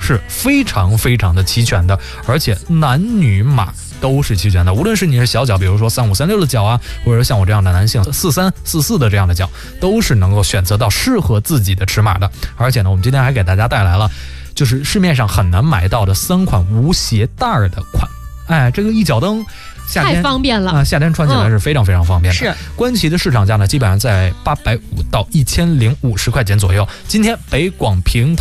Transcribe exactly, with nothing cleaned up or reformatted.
是非常非常的齐全的，而且男女码都是齐全的。无论是你是小脚，比如说三五三六的脚啊，或者像我这样的男性四三四四的这样的脚，都是能够选择到适合自己的尺码的。而且呢，我们今天还给大家带来了就是市面上很难买到的三款无鞋带的款。哎，这个一脚蹬夏天太方便了啊！夏天穿起来是非常非常方便的。 嗯、是观其的市场价呢，基本上在八百五到一千零五十块钱左右。今天北广平